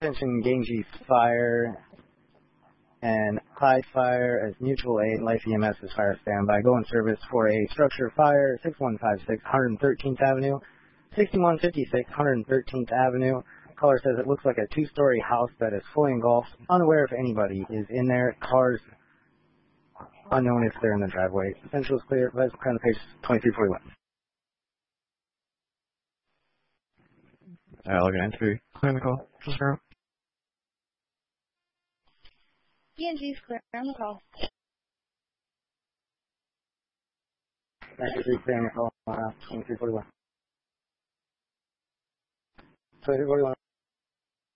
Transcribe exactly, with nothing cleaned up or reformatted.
attention, Ganges Fire and Clyde Fire as mutual aid. Life E M S is fire standby. Go in service for a structure fire, six one five six, one hundred thirteenth Avenue, sixty-one fifty-six, one hundred thirteenth Avenue. Caller says it looks like a two-story house that is fully engulfed. Unaware if anybody is in there. Cars unknown if they're in the driveway. Essential is clear. Let's kind of page twenty-three forty-one. Alright, I'll get an answer. Clear on the call. Just go. E N G's clear on the call. ninety-three clear on the call. Uh, twenty-three forty-one. twenty-three forty-one.